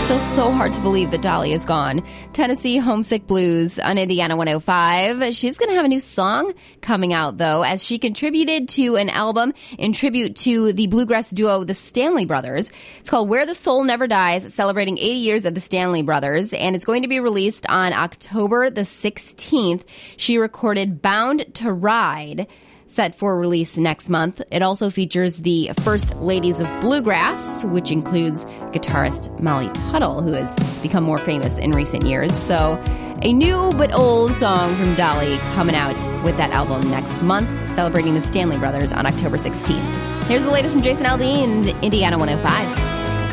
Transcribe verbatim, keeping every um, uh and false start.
Still so hard to believe that Dolly is gone. Tennessee Homesick Blues on Indiana one oh five. She's going to have a new song coming out, though, as she contributed to an album in tribute to the bluegrass duo, the Stanley Brothers. It's called Where the Soul Never Dies, celebrating eighty years of the Stanley Brothers, and it's going to be released on October the sixteenth. She recorded Bound to Ride, set for release next month. It also features the First Ladies of Bluegrass, which includes guitarist Molly Tuttle, who has become more famous in recent years. So a new but old song from Dolly coming out with that album next month, celebrating the Stanley Brothers on October sixteenth. Here's the latest from Jason Aldean, Indiana one oh five.